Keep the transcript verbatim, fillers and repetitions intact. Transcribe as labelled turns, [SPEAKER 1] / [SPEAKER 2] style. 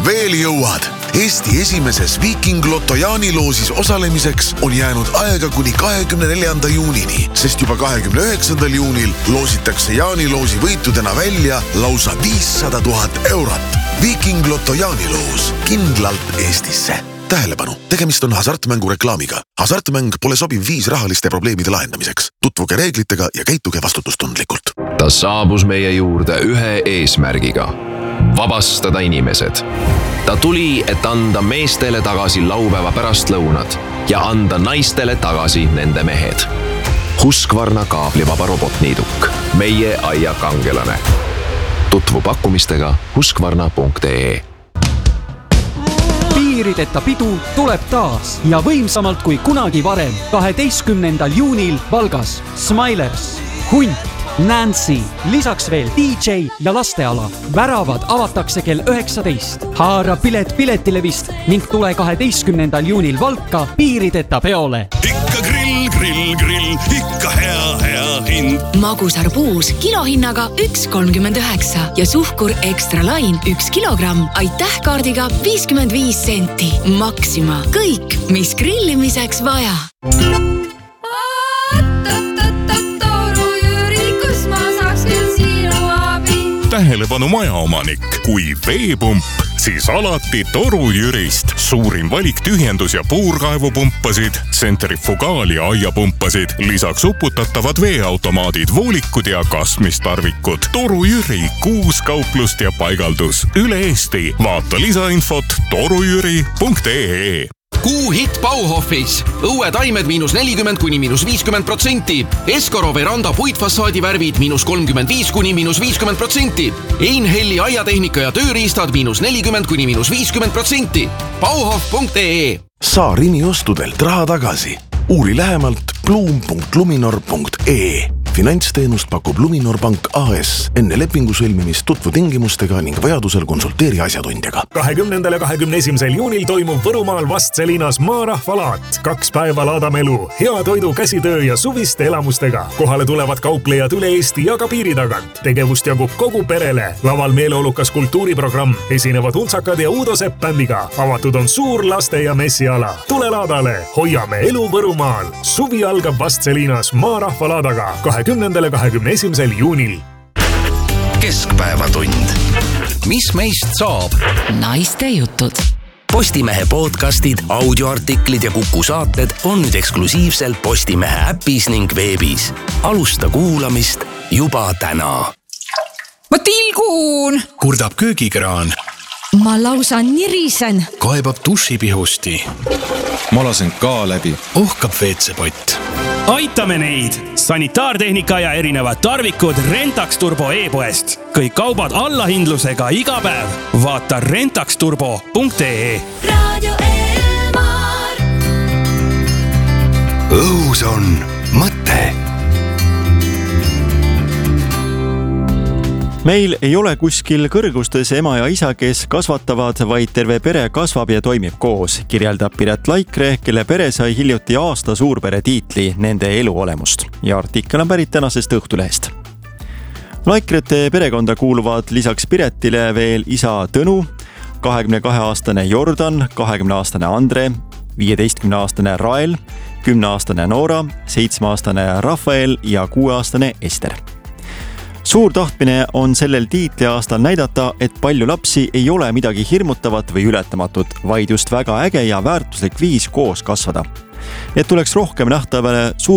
[SPEAKER 1] veel jõuad. Eesti esimeses Viiking Lotto jaaniloosis osalemiseks on jäänud aega kuni kahekümne neljanda juunini, sest juba kahekümne üheksandal juunil loositakse jaaniloosi võitudena välja lausa viissada tuhat eurot. Viiking Lotto jaaniloos kindlalt Eestisse. Tähelepanu, tegemist on hasartmängu reklaamiga. Hasartmäng pole sobiv viis rahaliste probleemide lahendamiseks. Tutvuge reeglitega ja käituge vastutustundlikult.
[SPEAKER 2] Ta saabus meie juurde ühe eesmärgiga. Vabastada inimesed. Ta tuli, et anda meestele tagasi laupäeva pärastlõunad ja anda naistele tagasi nende mehed. Husqvarna kaablivaba robotniiduk. Meie aia kangelane. Tutvu pakkumistega husqvarna punkt ee.
[SPEAKER 3] Piirideta pidu tuleb taas ja võimsamalt kui kunagi varem. kaheteistkümnendal juunil Valgas Smilers, Hunt, Nancy, lisaks veel D J ja lasteala. Väravad avatakse kell üheksateist. Haara pilet piletilevist ning tule kaheteistkümnendal juunil Valka piirideta peole.
[SPEAKER 4] Ikka grill, grill, grill, ikka hea, hea hind.
[SPEAKER 5] Magusarbuus kilohinnaga üks kolmkümmend üheksa ja suhkur Extra Line üks kilogramm. Aitäh kaardiga viiskümmend viis senti. Maxima. Kõik, mis grillimiseks vaja.
[SPEAKER 4] Tähelepanu majaomanik. Kui veepump, siis alati Toru Jürist. Suurim valik tühjendus- ja puurkaevupumpasid, centrifugaal- ja aiapumpasid, lisaks uputatavad veeautomaadid, voolikud ja kasmistarvikud. Toru Jüri, kuus kauplust ja paigaldus üle Eesti. Vaata lisainfot torujüri punkt ee.
[SPEAKER 6] Kuu hit Bauhofis. Õue taimed miinus nelikümmend kuni miinus viiskümmend protsenti. Escoro veranda puitfassaadi värvid miinus kolmkümmend viis kuni miinus viiskümmend protsenti. Einhelli aiatehnika ja tööriistad miinus nelikümmend kuni miinus viiskümmend protsenti. Bauhof punkt ee.
[SPEAKER 1] Saa Rimi ostudelt raha tagasi. Uuri lähemalt bluum punkt luminor punkt ee. Finantsteenust pakub Luminor Pank A S. Enne lepingu sõlmimist tutvu tingimustega ning vajadusel konsulteeri asjatundjaga.
[SPEAKER 7] kahekümnendal ja kahekümne esimesel juunil toimub Võrumaal Vastselinas Maarahvalaat. Kaks päeva laadame elu, hea toidu, käsitöö ja suviste elamustega. Kohale tulevad kauplejad üle Eesti ja ka piiri tagant. Tegevust jagub kogu perele. Laval meeleolukas kultuuriprogramm. Esinevad Untsakad ja Uudo Sepp bändiga. Avatud on suur laste- ja messiala. Tule laadale, hoiame elu Võrumaal. Suvi algab Vastselinas Maarahvalaadaga kahekümnendal ja kahekümne esimesel juunil.
[SPEAKER 8] Keskpäevatund. Mis meist saab?
[SPEAKER 5] Naiste jutud.
[SPEAKER 8] Postimehe podcastid, audioartiklid ja Kuku saated on nüüd eksklusiivselt Postimehe äpis ning veebis. Alusta kuulamist juba täna.
[SPEAKER 9] Ma tilgun!
[SPEAKER 10] Kurdab köögikraan.
[SPEAKER 9] Ma lausa nirisen.
[SPEAKER 10] Kaebab dušipihusti. Ma lasen ka läbi. Ohkab veetsepott.
[SPEAKER 11] Aitame neid! Sanitaartehnika ja erinevad tarvikud Rentax Turbo e-poest. Kõik kaubad allahindlusega iga päev. Vaata rentax turbo punkt ee.
[SPEAKER 12] Radio Elmar.
[SPEAKER 8] Õhus on mõte.
[SPEAKER 13] Meil ei ole kuskil kõrgustes ema ja isa, kes kasvatavad, vaid terve pere kasvab ja toimib koos, kirjeldab Piret Laikre, kelle pere sai hiljuti aasta suurpere tiitli nende eluolemust. Ja artikkel on pärit tänasest Õhtulehest. Laikrete perekonda kuuluvad lisaks Piretile veel isa Tõnu, kahekümne kahe aastane Jordan, kahekümne aastane Andre, viieteistkümne aastane Rael, kümne aastane Noora, seitsme aastane Rafael ja kuue aastane Ester. Suur tahtmine on sellel tiitliaastal näidata, et palju lapsi ei ole midagi hirmutavat või ületamatut, vaid just väga äge ja väärtuslik viis koos kasvada. Et tuleks rohkem nähtavale suur